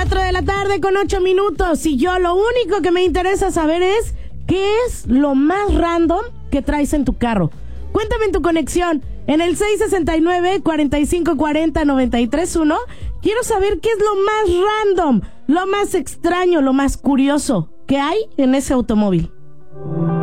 4 de la tarde con 8 minutos. Y yo lo único que me interesa saber es ¿qué es lo más random que traes en tu carro? Cuéntame en tu conexión en el 669-4540-931. Quiero saber qué es lo más random, lo más extraño, lo más curioso que hay en ese automóvil.